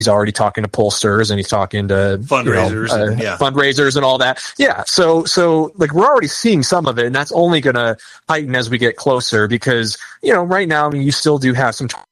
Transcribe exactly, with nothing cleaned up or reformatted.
he's already talking to pollsters and he's talking to fundraisers, you know, uh, and, yeah. fundraisers and all that. Yeah. So, so like we're already seeing some of it, and that's only going to heighten as we get closer because, you know, right now, I mean, you still do have some